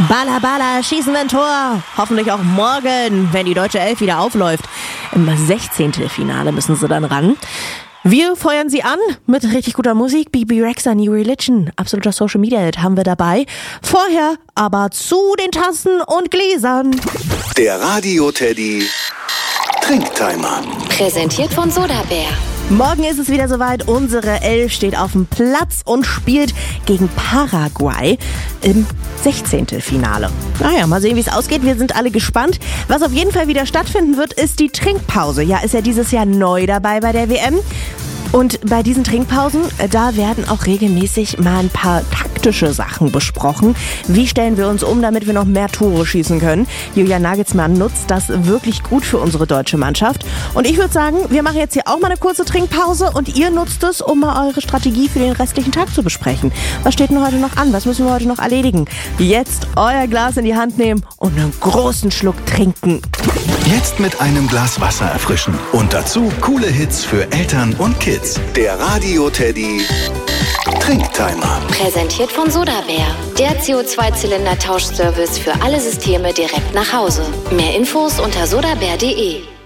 Baller, Baller, schießen wir ein Tor. Hoffentlich auch morgen, wenn die deutsche Elf wieder aufläuft. Im 16. Finale müssen sie dann ran. Wir feuern sie an mit richtig guter Musik. Bebe Rexha, New Religion, absoluter Social Media Hit haben wir dabei. Vorher aber zu den Tassen und Gläsern. Der Radio Teddy Trinktimer. Präsentiert von Sodabär. Morgen ist es wieder soweit. Unsere Elf steht auf dem Platz und spielt gegen Paraguay im 16. Finale. Naja, mal sehen, wie es ausgeht. Wir sind alle gespannt. Was auf jeden Fall wieder stattfinden wird, ist die Trinkpause. Ja, ist ja dieses Jahr neu dabei bei der WM. Und bei diesen Trinkpausen, da werden auch regelmäßig mal ein paar taktische Sachen besprochen. Wie stellen wir uns um, damit wir noch mehr Tore schießen können? Julian Nagelsmann nutzt das wirklich gut für unsere deutsche Mannschaft. Und ich würde sagen, wir machen jetzt hier auch mal eine kurze Trinkpause und ihr nutzt es, um mal eure Strategie für den restlichen Tag zu besprechen. Was steht denn heute noch an? Was müssen wir heute noch erledigen? Jetzt euer Glas in die Hand nehmen und einen großen Schluck trinken. Jetzt mit einem Glas Wasser erfrischen. Und dazu coole Hits für Eltern und Kids. Der Radio Teddy Trinktimer. Präsentiert von Sodabär. Der CO2-Zylinder-Tauschservice für alle Systeme direkt nach Hause. Mehr Infos unter sodabär.de.